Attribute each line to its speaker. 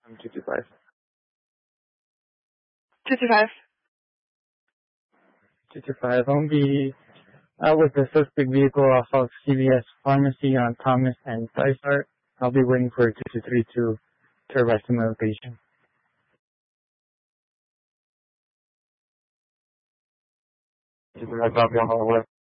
Speaker 1: I'm 225.
Speaker 2: 225.
Speaker 1: 225. I'll be out with the suspect vehicle off of CVS Pharmacy on Thomas and Dysart. I'll be waiting for 223 to arrest my location.
Speaker 3: I copy on my way.